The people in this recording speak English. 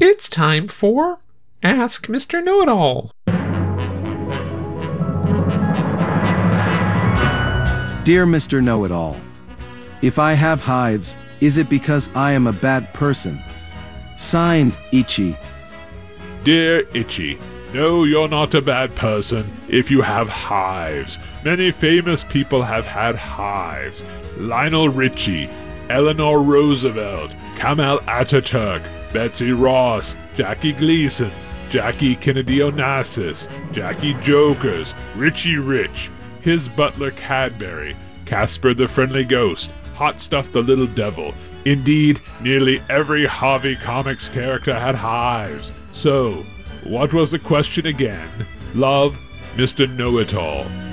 It's time for Ask Mr. Know-It-All. Dear Mr. Know-It-All, if I have hives, is it because I am a bad person? Signed, Ichi. Dear Ichi, no, you're not a bad person if you have hives. Many famous people have had hives. Lionel Richie, Eleanor Roosevelt, Kemal Ataturk, Betsy Ross, Jackie Gleason, Jackie Kennedy Onassis, Jackie Jokers, Richie Rich, his butler Cadbury, Casper the Friendly Ghost, Hot Stuff the Little Devil. Indeed, nearly every Harvey Comics character had hives. So, what was the question again? Love, Mr. Know-It-All.